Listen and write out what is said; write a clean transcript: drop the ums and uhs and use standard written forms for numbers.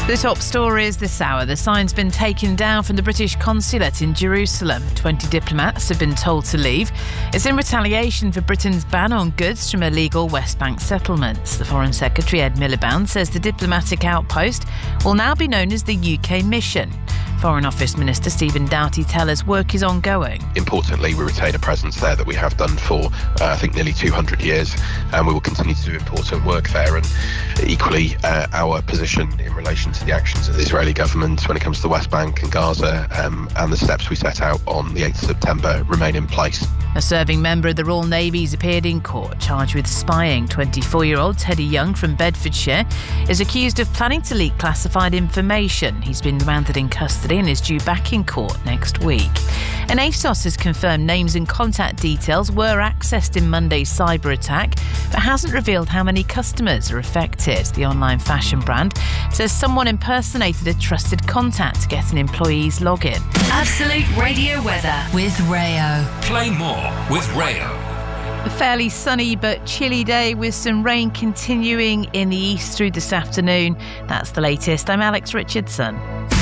The top stories this hour. The sign's been taken down from the British consulate in Jerusalem. 20 diplomats have been told to leave. It's in retaliation for Britain's ban on goods from illegal West Bank settlements. The Foreign Secretary Ed Miliband says the diplomatic outpost will now be known as the UK Mission. Foreign Office Minister Stephen Doughty tells us work is ongoing. Importantly, we retain a presence there that we have done for, I think, nearly 200 years, and we will continue to do important work there. And equally, our position in relation to the actions of the Israeli government when it comes to the West Bank and Gaza and the steps we set out on the 8th of September remain in place. A serving member of the Royal Navy's appeared in court, charged with spying. 24-year-old Teddy Young from Bedfordshire is accused of planning to leak classified information. He's been remanded in custody and is due back in court next week. And ASOS has confirmed names and contact details were accessed in Monday's cyber attack, but hasn't revealed how many customers are affected. The online fashion brand says someone impersonated a trusted contact to get an employee's login. Absolute Radio weather with Rayo. Play more with Rayo. A fairly sunny but chilly day with some rain continuing in the east through this afternoon. That's the latest. I'm Alex Richardson.